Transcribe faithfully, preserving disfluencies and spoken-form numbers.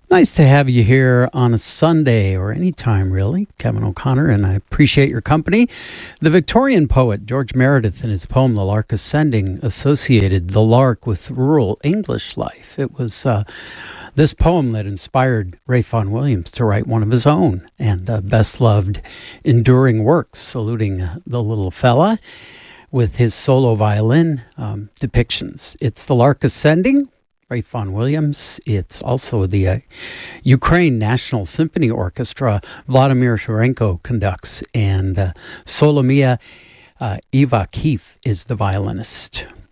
Nice to have you here on a Sunday or any time, really, Kevin O'Connor, and I appreciate your company. The Victorian poet George Meredith, in his poem The Lark Ascending, associated the lark with rural English life. It was uh, this poem that inspired Ray Vaughan Williams to write one of his own and uh, best-loved enduring works, saluting uh, the little fella with his solo violin um, depictions. It's The Lark Ascending, Ray Vaughan Williams. It's also the uh, Ukraine National Symphony Orchestra. Vladimir Sharenko conducts, and uh, Solomia uh, Ivakhiv is the violinist.